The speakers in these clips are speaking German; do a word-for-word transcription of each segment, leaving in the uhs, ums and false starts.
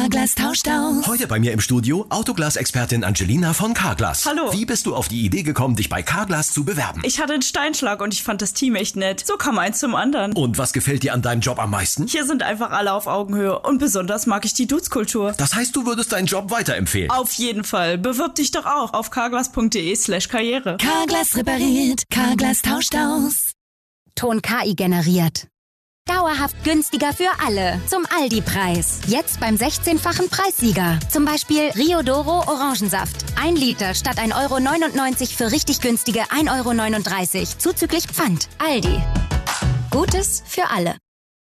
Carglass tauscht aus. Heute bei mir im Studio Autoglas-Expertin Angelina von Carglass. Hallo. Wie bist du auf die Idee gekommen, dich bei Carglass zu bewerben? Ich hatte einen Steinschlag und ich fand das Team echt nett. So kam eins zum anderen. Und was gefällt dir an deinem Job am meisten? Hier sind einfach alle auf Augenhöhe und besonders mag ich die Dudes-Kultur. Das heißt, du würdest deinen Job weiterempfehlen? Auf jeden Fall. Bewirb dich doch auch auf carglass.de slash karriere. Carglass repariert, Carglass tauscht aus. Ton K I generiert. Dauerhaft günstiger für alle. Zum Aldi-Preis. Jetzt beim sechzehnfachen Preissieger. Zum Beispiel Rio Doro Orangensaft. Ein Liter statt ein Euro neunundneunzig für richtig günstige ein Euro neununddreißig. Zuzüglich Pfand. Aldi. Gutes für alle.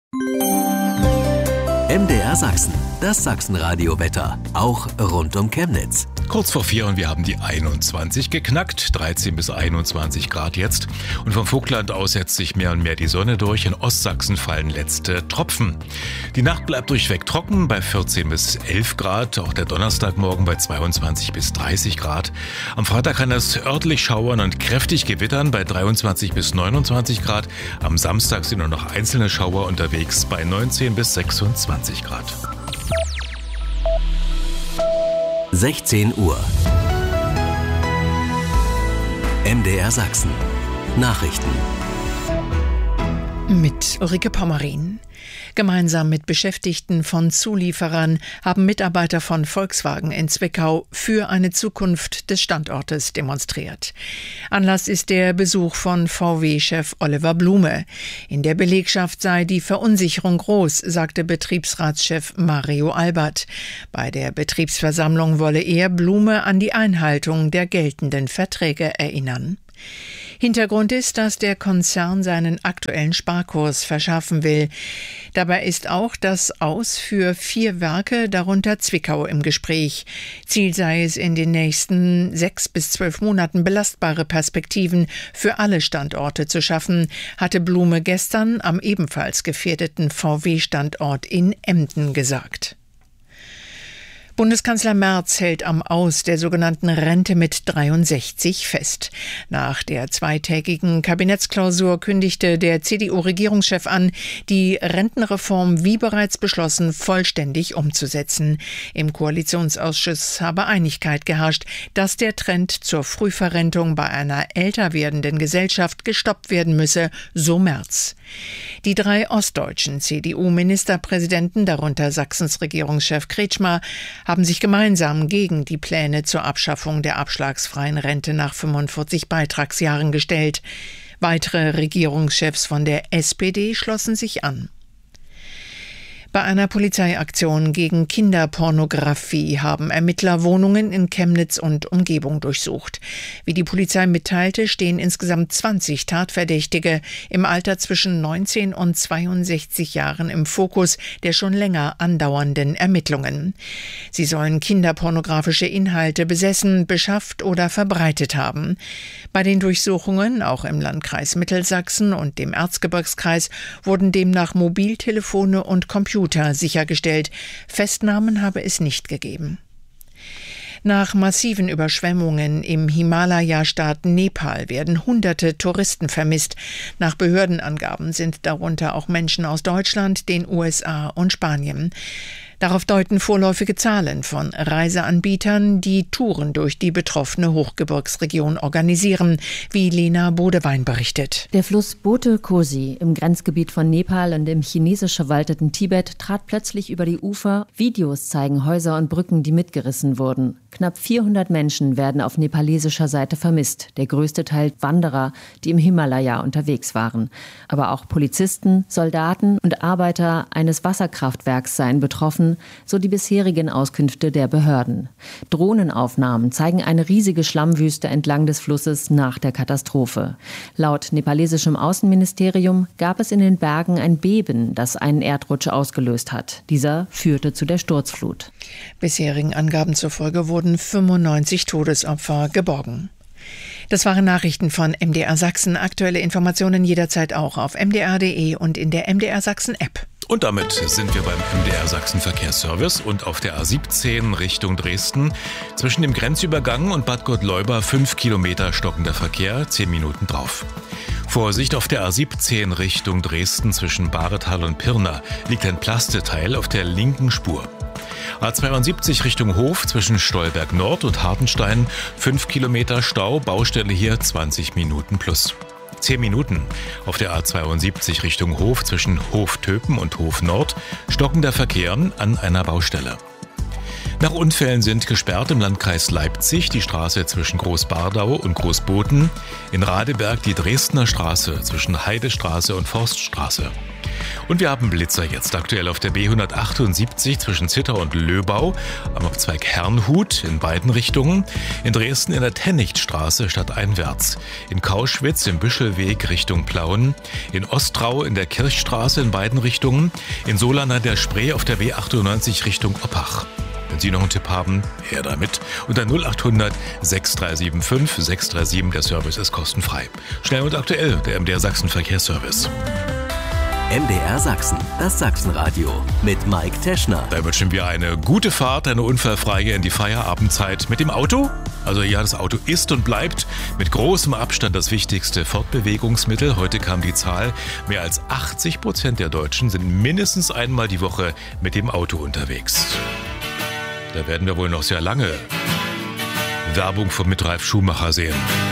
M D R Sachsen. Das Sachsenradio-Wetter. Auch rund um Chemnitz. Kurz vor vier und wir haben die einundzwanzig geknackt, dreizehn bis einundzwanzig Grad jetzt. Und vom Vogtland aus setzt sich mehr und mehr die Sonne durch. In Ostsachsen fallen letzte Tropfen. Die Nacht bleibt durchweg trocken bei vierzehn bis elf Grad. Auch der Donnerstagmorgen bei zweiundzwanzig bis dreißig Grad. Am Freitag kann es örtlich schauern und kräftig gewittern bei dreiundzwanzig bis neunundzwanzig Grad. Am Samstag sind nur noch einzelne Schauer unterwegs bei neunzehn bis sechsundzwanzig Grad. sechzehn Uhr. M D R Sachsen. Nachrichten. Mit Ulrike Pommerin. Gemeinsam mit Beschäftigten von Zulieferern haben Mitarbeiter von Volkswagen in Zwickau für eine Zukunft des Standortes demonstriert. Anlass ist der Besuch von V W-Chef Oliver Blume. In der Belegschaft sei die Verunsicherung groß, sagte Betriebsratschef Mario Albert. Bei der Betriebsversammlung wolle er Blume an die Einhaltung der geltenden Verträge erinnern. Hintergrund ist, dass der Konzern seinen aktuellen Sparkurs verschärfen will. Dabei ist auch das Aus für vier Werke, darunter Zwickau, im Gespräch. Ziel sei es, in den nächsten sechs bis zwölf Monaten belastbare Perspektiven für alle Standorte zu schaffen, hatte Blume gestern am ebenfalls gefährdeten V W-Standort in Emden gesagt. Bundeskanzler Merz hält am Aus der sogenannten Rente mit dreiundsechzig fest. Nach der zweitägigen Kabinettsklausur kündigte der C D U-Regierungschef an, die Rentenreform wie bereits beschlossen vollständig umzusetzen. Im Koalitionsausschuss habe Einigkeit geherrscht, dass der Trend zur Frühverrentung bei einer älter werdenden Gesellschaft gestoppt werden müsse, so Merz. Die drei ostdeutschen C D U-Ministerpräsidenten, darunter Sachsens Regierungschef Kretschmer, haben sich gemeinsam gegen die Pläne zur Abschaffung der abschlagsfreien Rente nach fünfundvierzig Beitragsjahren gestellt. Weitere Regierungschefs von der S P D schlossen sich an. Bei einer Polizeiaktion gegen Kinderpornografie haben Ermittler Wohnungen in Chemnitz und Umgebung durchsucht. Wie die Polizei mitteilte, stehen insgesamt zwanzig Tatverdächtige im Alter zwischen neunzehn und zweiundsechzig Jahren im Fokus der schon länger andauernden Ermittlungen. Sie sollen kinderpornografische Inhalte besessen, beschafft oder verbreitet haben. Bei den Durchsuchungen, auch im Landkreis Mittelsachsen und dem Erzgebirgskreis, wurden demnach Mobiltelefone und Computer sichergestellt. Festnahmen habe es nicht gegeben. Nach massiven Überschwemmungen im Himalaya-Staat Nepal werden hunderte Touristen vermisst. Nach Behördenangaben sind darunter auch Menschen aus Deutschland, den U S A und Spanien. Darauf deuten vorläufige Zahlen von Reiseanbietern, die Touren durch die betroffene Hochgebirgsregion organisieren, wie Lena Bodewein berichtet. Der Fluss Bote Kosi im Grenzgebiet von Nepal und im chinesisch verwalteten Tibet trat plötzlich über die Ufer. Videos zeigen Häuser und Brücken, die mitgerissen wurden. Knapp vierhundert Menschen werden auf nepalesischer Seite vermisst, der größte Teil Wanderer, die im Himalaya unterwegs waren. Aber auch Polizisten, Soldaten und Arbeiter eines Wasserkraftwerks seien betroffen, so die bisherigen Auskünfte der Behörden. Drohnenaufnahmen zeigen eine riesige Schlammwüste entlang des Flusses nach der Katastrophe. Laut nepalesischem Außenministerium gab es in den Bergen ein Beben, das einen Erdrutsch ausgelöst hat. Dieser führte zu der Sturzflut. Bisherigen Angaben zufolge wurden fünfundneunzig Todesopfer geborgen. Das waren Nachrichten von M D R Sachsen. Aktuelle Informationen jederzeit auch auf m d r punkt d e und in der M D R Sachsen App. Und damit sind wir beim M D R Sachsen Verkehrsservice und auf der A siebzehn Richtung Dresden. Zwischen dem Grenzübergang und Bad Gottleuba fünf Kilometer stockender Verkehr, zehn Minuten drauf. Vorsicht, auf der A siebzehn Richtung Dresden zwischen Bahretal und Pirna liegt ein Plasteteil auf der linken Spur. A zweiundsiebzig Richtung Hof zwischen Stolberg Nord und Hartenstein, fünf Kilometer Stau, Baustelle hier zwanzig Minuten plus. zehn Minuten. Auf der A zweiundsiebzig Richtung Hof zwischen Hof-Töpen und Hof Nord, stockender Verkehr an einer Baustelle. Nach Unfällen sind gesperrt im Landkreis Leipzig die Straße zwischen Großbardau und Großboden, in Radeberg die Dresdner Straße zwischen Heidestraße und Forststraße. Und wir haben Blitzer jetzt aktuell auf der B hundertachtundsiebzig zwischen Zittau und Löbau, am Abzweig Herrnhut in beiden Richtungen, in Dresden in der Tennichtstraße stadteinwärts, in Kauschwitz im Büschelweg Richtung Plauen, in Ostrau in der Kirchstraße in beiden Richtungen, in Solan an der Spree auf der B achtundneunzig Richtung Oppach. Wenn Sie noch einen Tipp haben, her damit. Unter null achthundert sechs drei sieben fünf sechs drei sieben, der Service ist kostenfrei. Schnell und aktuell, der M D R Sachsen Verkehrsservice. M D R Sachsen, das Sachsenradio mit Mike Teschner. Da wünschen wir eine gute Fahrt, eine unfallfreie in die Feierabendzeit mit dem Auto. Also ja, das Auto ist und bleibt mit großem Abstand das wichtigste Fortbewegungsmittel. Heute kam die Zahl, mehr als achtzig Prozent der Deutschen sind mindestens einmal die Woche mit dem Auto unterwegs. Da werden wir wohl noch sehr lange Werbung vom Mitralf Schumacher sehen.